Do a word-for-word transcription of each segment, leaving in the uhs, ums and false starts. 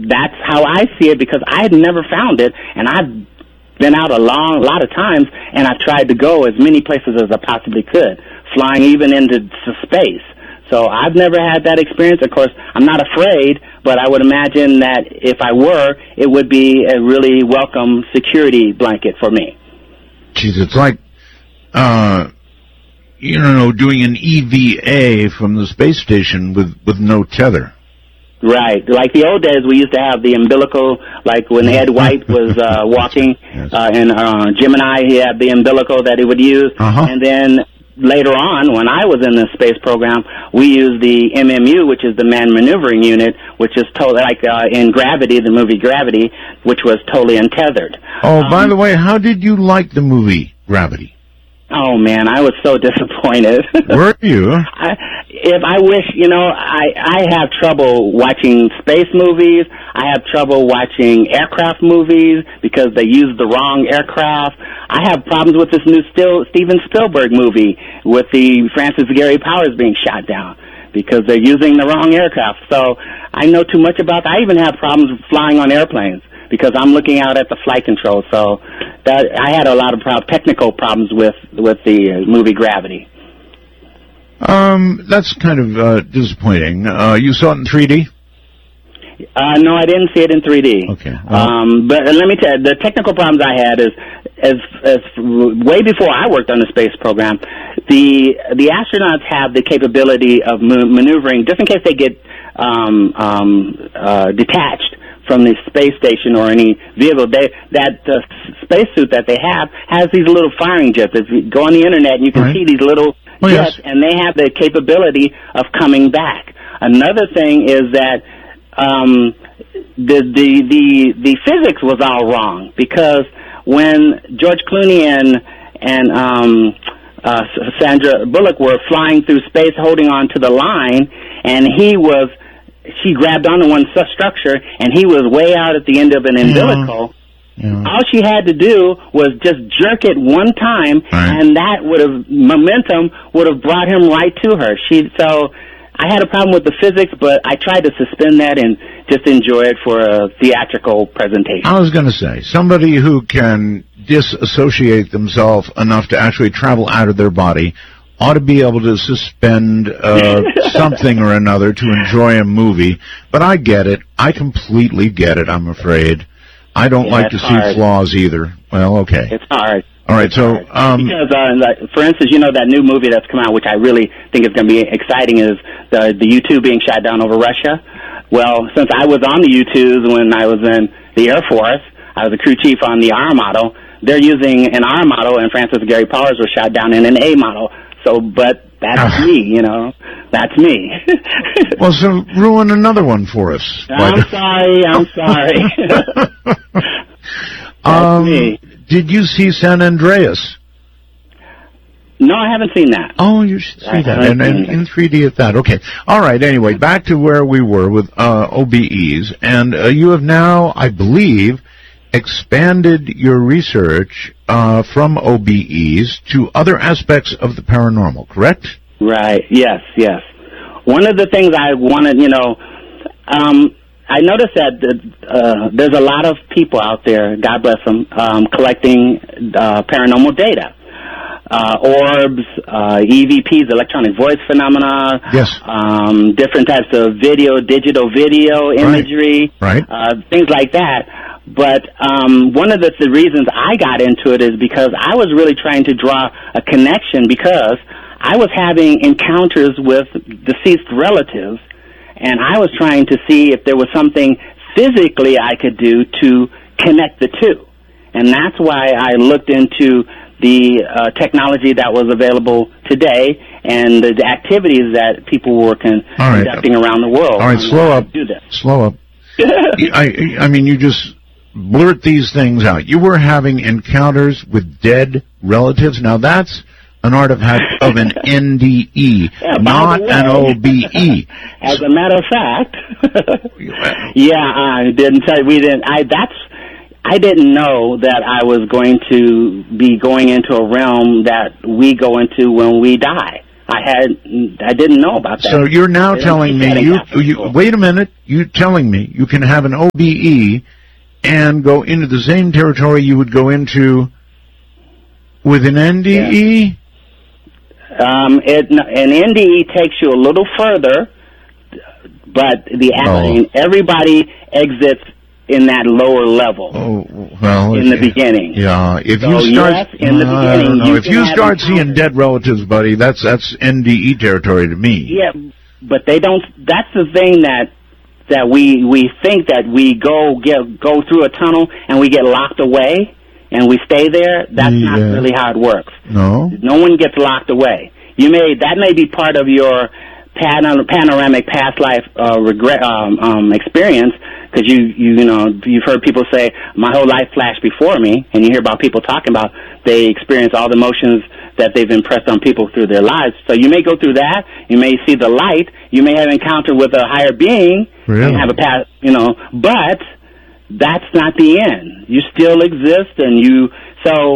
that's how I see it, because I had never found it, and I've been out a long lot of times, and I've tried to go as many places as I possibly could, flying even into space. So I've never had that experience. Of course, I'm not afraid, but I would imagine that if I were, it would be a really welcome security blanket for me. Geez, it's like, uh, you know, doing an E V A from the space station with, with no tether. Right. Like the old days, we used to have the umbilical, like when Ed White was uh, walking yes. uh, in uh, Gemini, he had the umbilical that he would use. Uh-huh. And then later on, when I was in the space program, we used the M M U, which is the Manned Maneuvering Unit, which is totally like uh, in Gravity, the movie Gravity, which was totally untethered. Oh, um, by the way, how did you like the movie Gravity? Oh, man, I was so disappointed. Were you? I, if I wish, you know, I, I have trouble watching space movies. I have trouble watching aircraft movies because they use the wrong aircraft. I have problems with this new still Steven Spielberg movie with the Francis Gary Powers being shot down because they're using the wrong aircraft. So I know too much about that. I even have problems flying on airplanes because I'm looking out at the flight control. So that I had a lot of prob- technical problems with, with the uh, movie Gravity. Um, that's kind of uh, disappointing. Uh, you saw it in three D? Uh, no, I didn't see it in three D. Okay. Well, Um, but let me tell you, the technical problems I had is, as, as way before I worked on the space program, the the astronauts have the capability of ma- maneuvering, just in case they get um, um, uh, detached from the space station or any vehicle. They, that uh, spacesuit that they have has these little firing jets. If you go on the internet, you can right. see these little oh, jets, yes. and they have the capability of coming back. Another thing is that um, the, the the the physics was all wrong, because when George Clooney and and um, uh, Sandra Bullock were flying through space, holding on to the line, and he was. She grabbed onto one structure, and he was way out at the end of an umbilical. Yeah. Yeah. All she had to do was just jerk it one time, right. and that would have, momentum would have brought him right to her. She, so I had a problem with the physics, but I tried to suspend that and just enjoy it for a theatrical presentation. I was going to say, somebody who can disassociate themselves enough to actually travel out of their body ought to be able to suspend uh, something or another to enjoy a movie. But I get it. I completely get it, I'm afraid. I don't yeah, like to see hard. flaws either. Well, okay. It's hard. All right, so... Um, because, uh, like, for instance, you know, that new movie that's come out, which I really think is going to be exciting, is the, the U two being shot down over Russia. Well, since I was on the U twos when I was in the Air Force, I was a crew chief on the R model. They're using an R model, and Francis Gary Powers was shot down in an A model. So, but that's me, you know. That's me. Well, so ruin another one for us. I'm but... sorry. I'm sorry. That's um, me. Did you see San Andreas? No, I haven't seen that. Oh, you should see I that. haven't And, and seen that. in three D at that. Okay. All right. Anyway, back to where we were with uh, O B Es. And uh, you have now, I believe, expanded your research uh, from O B Es to other aspects of the paranormal, correct? Right. Yes, yes. One of the things I wanted, you know, um, I noticed that uh, there's a lot of people out there, God bless them, um, collecting uh, paranormal data. Uh, orbs, uh, E V Ps, electronic voice phenomena, yes. um, different types of video, digital video imagery, right. Right. Uh, things like that. But um, one of the, the reasons I got into it is because I was really trying to draw a connection, because I was having encounters with deceased relatives, and I was trying to see if there was something physically I could do to connect the two. And that's why I looked into the uh, technology that was available today and the, the activities that people were con- right. conducting around the world. All right, slow up. Do that. Slow up. I, I mean, you just blurt these things out. You were having encounters with dead relatives. Now, that's an artifact of an N D E, yeah, not way, an O B E. As a matter of fact, yeah, I didn't tell you, we didn't, I, that's, I didn't know that I was going to be going into a realm that we go into when we die. I had, I didn't know about that. So you're now telling me, you, you, wait a minute, you're telling me you can have an O B E and go into the same territory you would go into with an N D E? Yeah. Um, it, an N D E takes you a little further, but the oh. everybody exits in that lower level. Oh, well, in the beginning. Yeah, if so, you start, yes, in the uh, beginning, I don't know. You if you start seeing dead relatives, buddy, that's that's N D E territory to me. Yeah, but they don't. That's the thing that that we we think that we go get go through a tunnel and we get locked away and we stay there. That's yeah. not really how it works. No, no one gets locked away. You may that may be part of your panoramic past life uh, regret um, um, experience. Because you, you, you know, you've heard people say, my whole life flashed before me, and you hear about people talking about they experience all the emotions that they've impressed on people through their lives. So you may go through that, you may see the light, you may have an encounter with a higher being, really? and have a past, you know, but that's not the end. You still exist, and you, so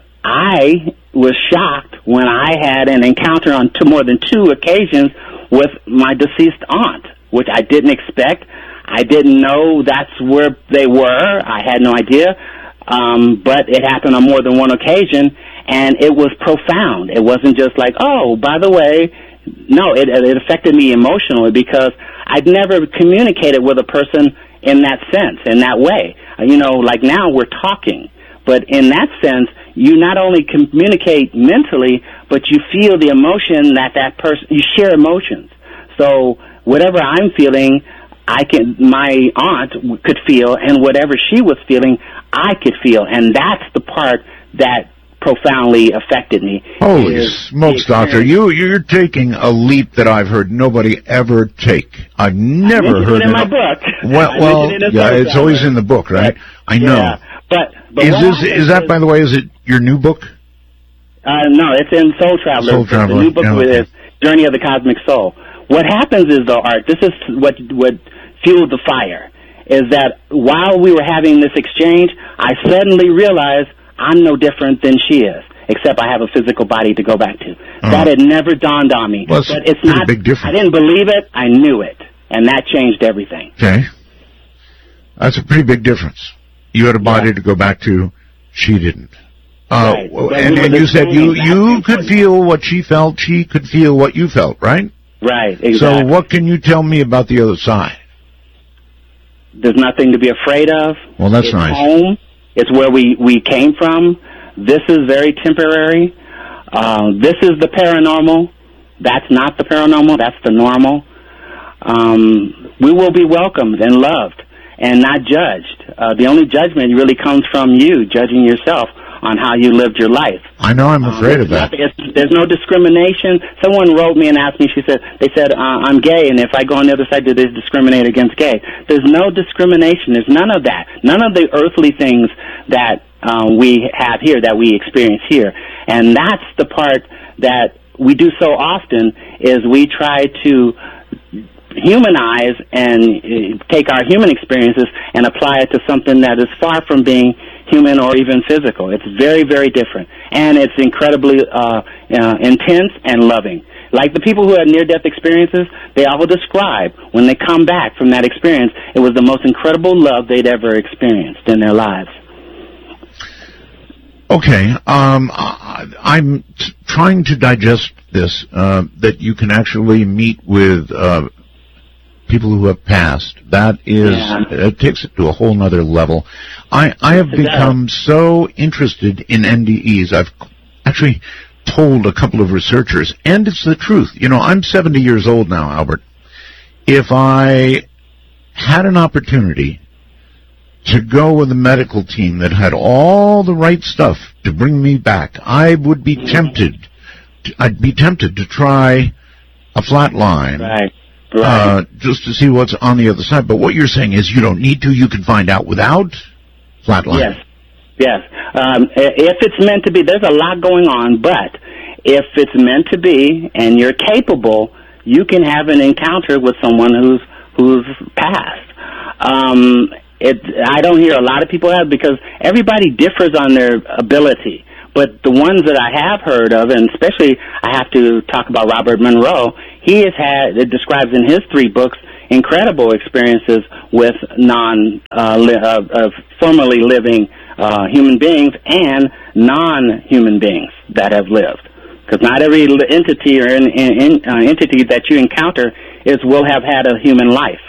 I was shocked when I had an encounter on two, more than two occasions with my deceased aunt, which I didn't expect. I didn't know that's where they were. I had no idea. Um, but it happened on more than one occasion, and it was profound. It wasn't just like, oh, by the way, no, it, it affected me emotionally because I'd never communicated with a person in that sense, in that way. You know, like now we're talking, but in that sense, you not only communicate mentally, but you feel the emotion that that person, you share emotions. So whatever I'm feeling, I can, my aunt could feel, and whatever she was feeling, I could feel, and that's the part that profoundly affected me. Holy smokes, Doctor! You you're taking a leap that I've heard nobody ever take. I've never I heard it in it my book. Well, well, it yeah, it's always in the book, right? I know. Yeah, but, but is this is that, by the way, is it your new book? Uh, no, it's in Soul Traveler. Soul Traveler. The new book yeah, is Journey of the Cosmic Soul. What happens is, though, Art, this is what what fueled the fire, is that while we were having this exchange, I suddenly realized I'm no different than she is, except I have a physical body to go back to. Oh. That had never dawned on me. Well, it's but it's not not. Big difference. I didn't believe it. I knew it, and that changed everything. Okay, that's a pretty big difference. You had a body yeah. to go back to. She didn't. Uh, right. And, and you said you you could feel what she felt. She could feel what you felt, right? Right. Exactly. So what can you tell me about the other side? There's nothing to be afraid of. Well, that's it's nice. Home. It's where we, we came from. This is very temporary. Uh, this is the paranormal. That's not the paranormal. That's the normal. Um, we will be welcomed and loved and not judged. Uh, the only judgment really comes from you, judging yourself on how you lived your life. I know, I'm afraid um, of that. It's, there's no discrimination. Someone wrote me and asked me, she said, they said, uh, I'm gay, and if I go on the other side, do they discriminate against gay? There's no discrimination. There's none of that. None of the earthly things that uh, we have here, that we experience here. And that's the part that we do so often, is we try to humanize and uh, take our human experiences and apply it to something that is far from being human or even physical. It's very, very different. And it's incredibly uh, uh, intense and loving. Like the people who had near-death experiences, they all describe when they come back from that experience, it was the most incredible love they'd ever experienced in their lives. Okay, um, I'm t- trying to digest this, uh, that you can actually meet with uh, people who have passed. That is, yeah. It takes it to a whole nother level. I, I have become so interested in N D Es. I've actually told a couple of researchers, and it's the truth. You know, I'm seventy years old now, Albert. If I had an opportunity to go with a medical team that had all the right stuff to bring me back, I would be tempted. To, I'd be tempted to try a flat line. Right. Right. Uh, just to see what's on the other side. But what you're saying is you don't need to. You can find out without flatline. Yes. Yes. Um, if it's meant to be, there's a lot going on, but if it's meant to be and you're capable, you can have an encounter with someone who's who's passed. Um, it, I don't hear a lot of people have, because everybody differs on their ability. But the ones that I have heard of, and especially I have to talk about Robert Monroe, he has had, it describes in his three books, incredible experiences with non, uh, li- uh, uh, formerly living uh, human beings and non-human beings that have lived. Because not every entity or in, in, in, uh, entity that you encounter is will have had a human life.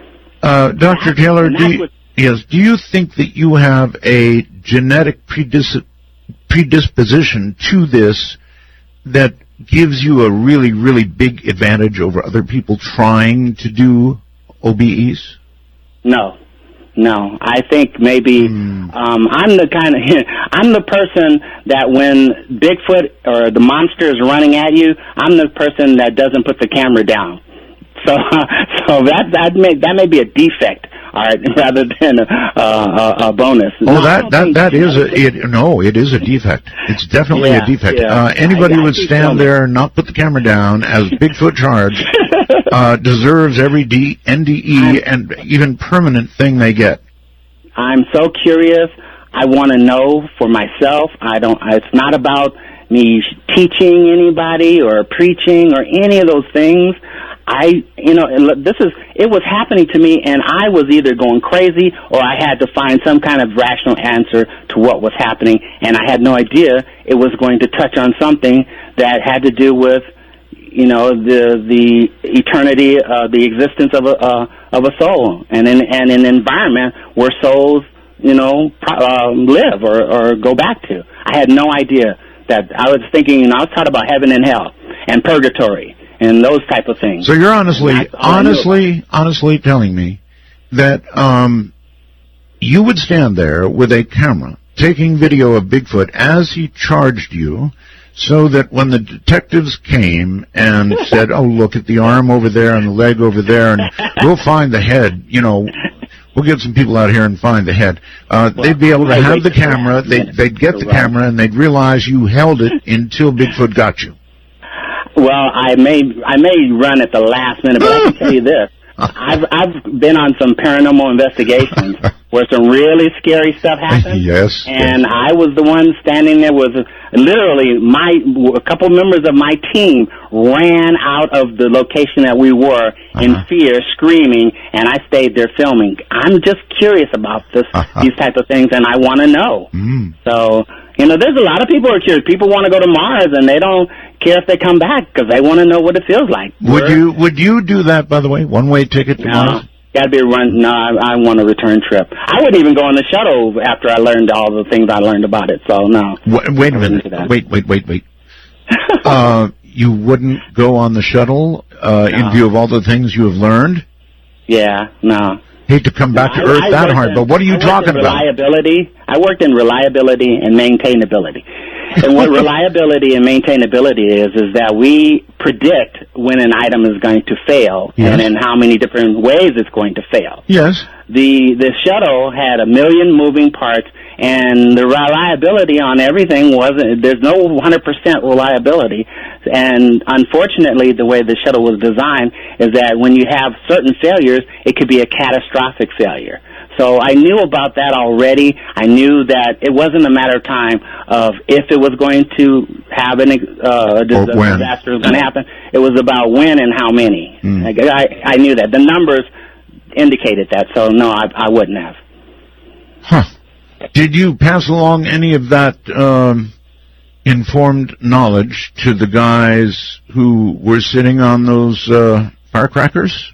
Uh, Doctor Taylor, do you, yes, do you think that you have a genetic predis- predisposition to this that gives you a really, really big advantage over other people trying to do O B Es? No. No, I think maybe mm. um, I'm the kind of I'm the person that when Bigfoot or the monster is running at you, I'm the person that doesn't put the camera down. So, uh, so that that may that may be a defect, all right, rather than a, a, a bonus. Oh, no, that that that is a it, no, it is a defect. It's definitely yeah, a defect. Yeah. Uh, anybody I, who would stand there and not put the camera down as Bigfoot charged uh, deserves every D, N D E I'm, and even permanent thing they get. I'm so curious. I want to know for myself. I don't. It's not about me teaching anybody or preaching or any of those things. I, you know, this is, it was happening to me, and I was either going crazy or I had to find some kind of rational answer to what was happening, and I had no idea it was going to touch on something that had to do with, you know, the the eternity, uh, the existence of a uh, of a soul, and in and an environment where souls, you know, pro- uh, live or, or go back to. I had no idea that. I was thinking, you know, I was taught about heaven and hell and purgatory and those type of things. So you're honestly, honestly, honestly telling me that um, you would stand there with a camera taking video of Bigfoot as he charged you, so that when the detectives came and said, "Oh, look at the arm over there and the leg over there, and we'll find the head," you know, we'll get some people out here and find the head. Uh, well, they'd be able to have the camera. They'd, they'd get the camera, and they'd realize you held it until Bigfoot got you. Well, I may I may run at the last minute, but I can tell you this: I've I've been on some paranormal investigations where some really scary stuff happened. Yes, and yes. I was the one standing there with literally my a couple members of my team ran out of the location that we were in uh-huh. fear, screaming, and I stayed there filming. I'm just curious about this uh-huh. these type of things, and I want to know. Mm. So. You know, there's a lot of people who are curious. People want to go to Mars, and they don't care if they come back because they want to know what it feels like. Would We're, you Would you do that, by the way? One-way ticket to no, Mars? Got to be a run. No, I, I want a return trip. I wouldn't even go on the shuttle after I learned all the things I learned about it, so no. Wait, wait a minute. Wait, wait, wait, wait. uh, you wouldn't go on the shuttle uh, no. in view of all the things you have learned? Yeah, no. Hate to come back no, to Earth I, I that hard, in, but what are you I talking about? Reliability. I worked in reliability and maintainability. And what reliability and maintainability is, is that we predict when an item is going to fail yes. and in how many different ways it's going to fail. Yes. The the shuttle had a million moving parts, and the reliability on everything wasn't, there's no one hundred percent reliability. And unfortunately, the way the shuttle was designed is that when you have certain failures, it could be a catastrophic failure. So I knew about that already. I knew that it wasn't a matter of time of if it was going to have an, uh, a disaster was going to happen. It was about when and how many. Mm. I, I knew that. The numbers indicated that, so no, I, I wouldn't have. Huh. Did you pass along any of that um, informed knowledge to the guys who were sitting on those uh, firecrackers?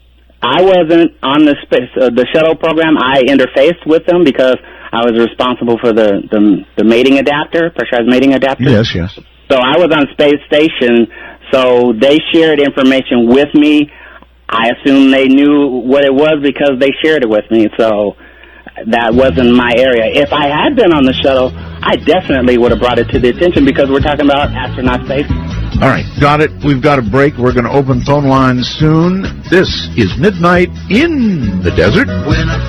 I wasn't on the space, uh, the shuttle program. I interfaced with them because I was responsible for the, the, the mating adapter, pressurized mating adapter. Yes, yes. So I was on space station, so they shared information with me. I assume they knew what it was because they shared it with me, so that wasn't my area. If I had been on the shuttle, I definitely would have brought it to the attention because we're talking about astronaut space. All right, got it. We've got a break. We're going to open phone lines soon. This is Midnight in the Desert. When I